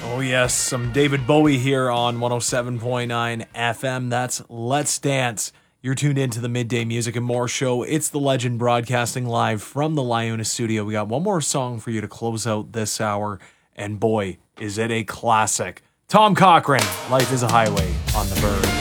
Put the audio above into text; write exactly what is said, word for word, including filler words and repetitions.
Oh yes, some David Bowie here on one oh seven point nine F M. That's Let's Dance. You're tuned into the Midday Music and More show. It's the Legend broadcasting live from the Liona studio. We got one more song for you to close out this hour, and boy, is it a classic. Tom Cochrane, Life is a Highway on the Bird.